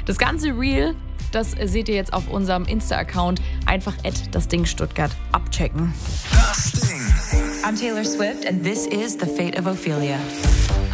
Das ganze Reel, das seht ihr jetzt auf unserem Insta-Account. Einfach @dasdingstuttgart abchecken. Das Ding. I'm Taylor Swift and this is The Fate of Ophelia.